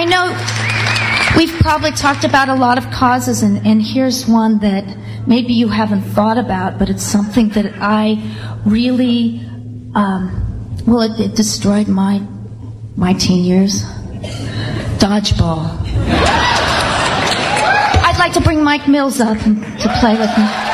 know we've probably talked about a lot of causes, and here's one that maybe you haven't thought about, but it's something that I really, it destroyed my teen years. Dodgeball. I'd like to bring Mike Mills up to play with me.